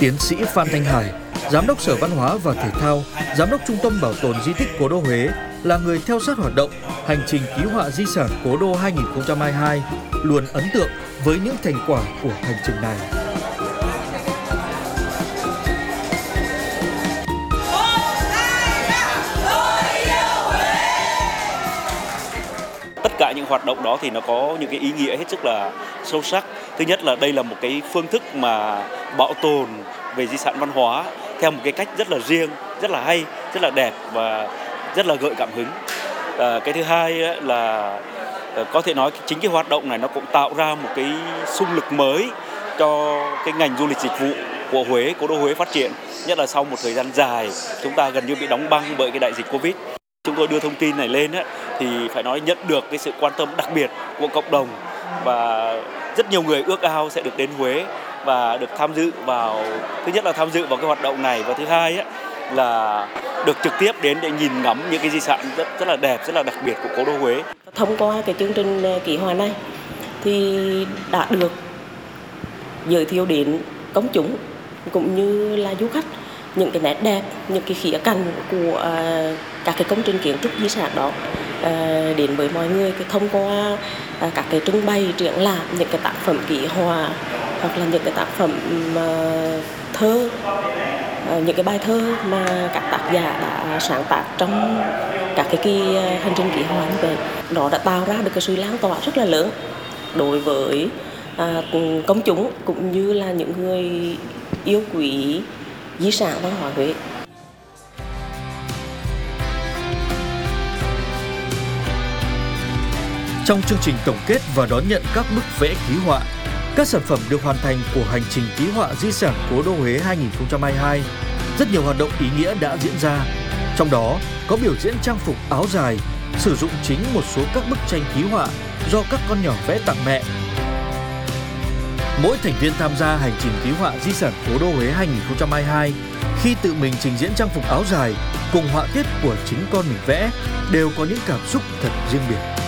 Tiến sĩ Phan Thanh Hải, Giám đốc Sở Văn hóa và Thể thao, Giám đốc Trung tâm Bảo tồn Di tích Cố đô Huế là người theo sát hoạt động Hành trình ký họa di sản Cố đô 2022, luôn ấn tượng với những thành quả của hành trình này. Tất cả những hoạt động đó thì nó có những cái ý nghĩa hết sức là sâu sắc. Thứ nhất là đây là một cái phương thức mà bảo tồn về di sản văn hóa theo một cái cách rất là riêng, rất là hay, rất là đẹp và rất là gợi cảm hứng. Cái thứ hai là có thể nói chính cái hoạt động này nó cũng tạo ra một cái xung lực mới cho cái ngành du lịch dịch vụ của Huế, Cố đô Huế phát triển. Nhất là sau một thời gian dài chúng ta gần như bị đóng băng bởi cái đại dịch Covid. Chúng tôi đưa thông tin này lên thì phải nói nhận được cái sự quan tâm đặc biệt của cộng đồng và rất nhiều người ước ao sẽ được đến Huế và được tham dự vào, thứ nhất là tham dự vào cái hoạt động này, và thứ hai là được trực tiếp đến để nhìn ngắm những cái di sản rất là đẹp, rất là đặc biệt của Cố đô Huế. Thông qua cái chương trình ký họa này thì đã được giới thiệu đến công chúng cũng như là du khách những cái nét đẹp, những cái khía cạnh của các cái công trình kiến trúc di sản đó đến với mọi người. Thông qua các cái trưng bày triển lãm những cái tác phẩm ký họa hoặc là những cái tác phẩm thơ, những cái bài thơ mà các tác giả đã sáng tác trong các cái kỳ hành trình ký họa như vậy, nó đã tạo ra được cái sự lan tỏa rất là lớn đối với công chúng cũng như là những người yêu quý di sản văn hóa Huế. Trong chương trình tổng kết và đón nhận các bức vẽ ký họa, các sản phẩm được hoàn thành của hành trình ký họa di sản Cố đô Huế 2022, rất nhiều hoạt động ý nghĩa đã diễn ra. Trong đó có biểu diễn trang phục áo dài, sử dụng chính một số các bức tranh ký họa do các con nhỏ vẽ tặng mẹ. Mỗi thành viên tham gia hành trình ký họa di sản Cố đô Huế 2022 khi tự mình trình diễn trang phục áo dài cùng họa tiết của chính con mình vẽ đều có những cảm xúc thật riêng biệt.